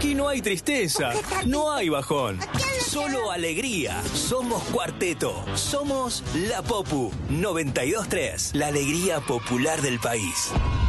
Aquí no hay tristeza, ¿Por qué tan no hay bajón. ¿A quién le Solo queda? alegría. Somos Cuarteto. Somos La Popu 92.3. La alegría popular del país.